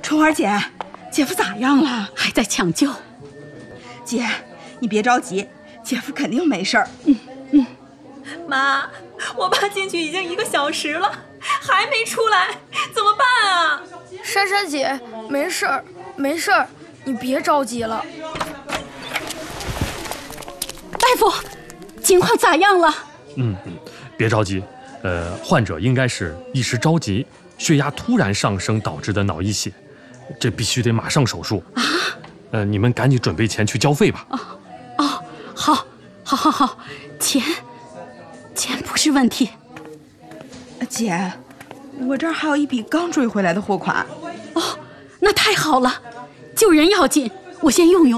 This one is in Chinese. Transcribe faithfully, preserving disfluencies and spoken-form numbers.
春花姐，姐夫咋样了？ 还在抢救。 姐，你别着急，姐夫肯定没事儿。 嗯嗯。 妈，我爸进去已经一个小时了，还没出来，怎么办啊？ 莎莎姐，没事儿，没事儿，你别着急了。 大夫，情况咋样了？ 嗯嗯，别着急，呃，患者应该是一时着急，血压突然上升导致的脑溢血，这必须得马上手术啊！呃，你们赶紧准备钱去交费吧。 哦哦，好，好，好，好，钱，钱不是问题。 姐，我这儿还有一笔刚追回来的货款。 哦，那太好了，救人要紧，我先用用。